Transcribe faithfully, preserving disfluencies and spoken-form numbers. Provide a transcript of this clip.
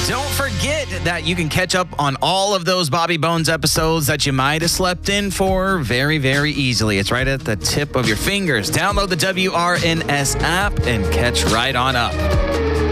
Don't forget that you can catch up on all of those Bobby Bones episodes that you might have slept in for very, very easily. It's right at the tip of your fingers. Download the W R N S app and catch right on up.